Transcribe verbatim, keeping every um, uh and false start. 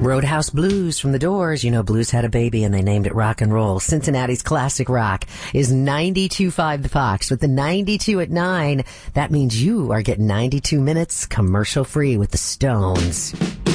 Roadhouse Blues from the Doors. You know, Blues had a baby and they named it rock and roll. Cincinnati's classic rock is ninety-two point five The Fox. With the ninety-two at nine, that means you are getting ninety-two minutes commercial free with the Stones.